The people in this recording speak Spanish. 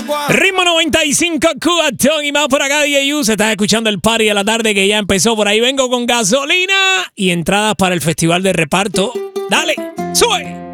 Ritmo 95, Cubatón y más por acá, DJ Se estás escuchando el party de la tarde que ya empezó. Por ahí vengo con gasolina y entradas para el festival de reparto. Dale, sube.